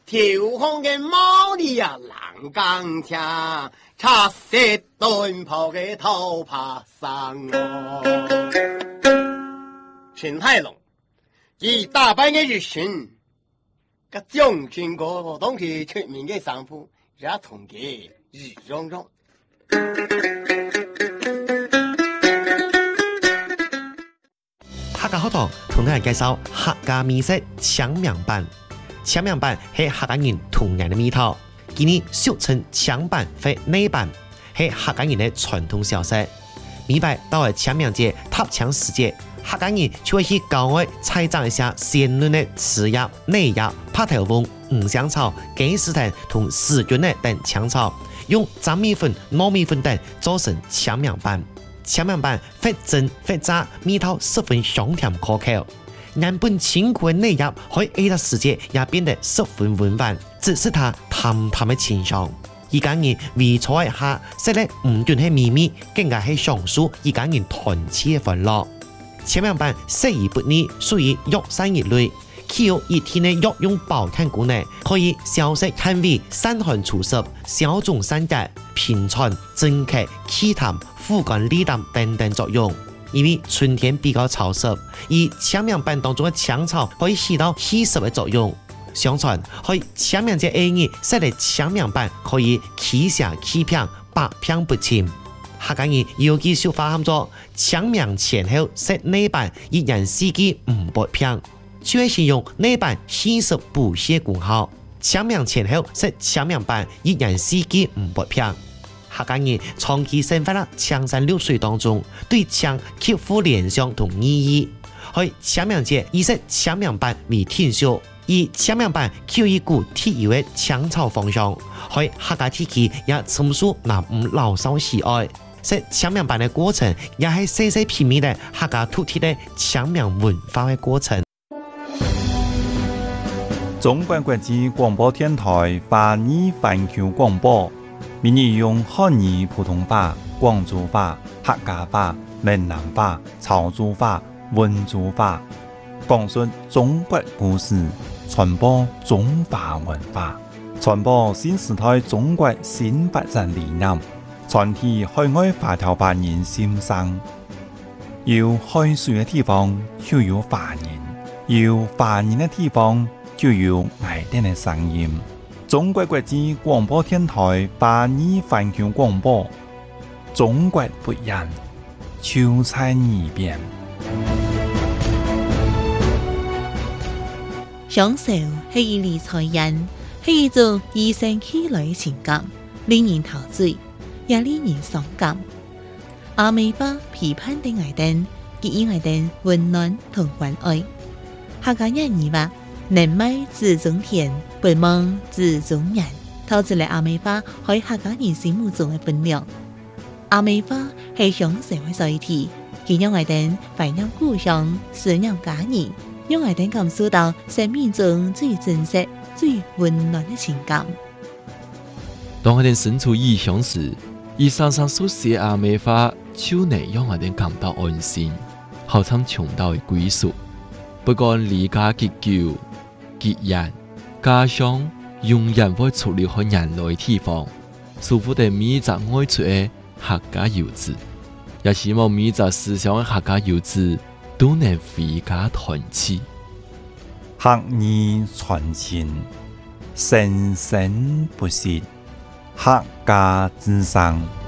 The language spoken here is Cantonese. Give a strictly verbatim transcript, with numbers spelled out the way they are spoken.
跳空的毛里呀，浪钢枪，插石盾炮的头爬上哦。陈太龙，以大半的日巡，个将军个东西出名的商铺，也同给日融融。 客家学堂同大家介绍客家美食枪苗板。枪苗板是客家人童年的味道，今年俗称枪板或内板，是客家人的传统小食。每摆到了枪苗节、塔枪时节，客家人就会去郊外采摘一下鲜嫩的枝叶、内叶、拍头翁、五香草、鸡丝藤同丝菌的等香草，用粘米粉、糯米粉等做成枪苗板。枪苗板或蒸或炸，味道十分香甜可口。原本清苦的内叶，在挨到时节也变得十分温软，只是它淡淡的清香。而家人味错一下，食得唔仅係美味，更加係享受而家人團結嘅歡樂。槍苗板適宜不膩，屬於藥膳一類。具有一定的藥用保健功能，可以消食健胃、散寒除濕、消腫散結、平喘、鎮咳、祛痰、護肝利膽等等作用。因為春天比較潮濕，而槍苗板當中的香草可以起到祛濕的作用。相傳，喺槍苗節日食的槍苗板可以祛邪祛病、百病不侵。客家人有句說法喊做：槍苗前後食內板，一人四季唔百病。就係形容內板祛濕補瀉功效。槍苗前後食槍苗板，一人四季唔百病。客家人長期生活喺槍山綠水當中，對槍刻苦聯想同意義。喺槍苗節以食槍苗板為天數，而槍苗板有一股特有的香草芳香，喺客家地區也深受南吳老少喜愛。食槍苗板的過程，也係細細品味的客家土地的槍苗文化的過程。 中國國際廣播電台華語環球廣播，每日用漢語、普通話、廣州話、客家話、閩南話、潮州話、溫州話，講述中國故事，傳播中華文化，傳播新時代中國新發展理念，傳遞海外華僑華人心聲。有海水的地方就有華人，有華人的地方就有愛電的聲音。中國國際廣播電台華語環球廣播，中國不一樣，就在耳邊。 享受係一理財人，係一種與生俱來的情感，令人陶醉，也令人傷感。阿美巴批判的愛燈，給予愛燈溫暖同關愛。客家人語話：能賣自種田，不忙自種人。透出嚟阿美巴喺客家人心目中嘅分量。阿美巴係享受嘅載體，佢讓愛燈懷念故鄉，思念家人，讓愛燈感受到生命中最真實、最溫暖嘅情感。 當愛燈身處異鄉時，以常常書寫阿美巴，就能讓愛燈感到安心，好像尋到嘅歸屬。不管離家結久、結緣、家鄉，永遠會出離開人類地方，舒服地每一隻愛出嘅客家遊子，也希望每一隻思鄉嘅客家遊子都能回家團聚。 客語傳情，生生不息，客家之聲。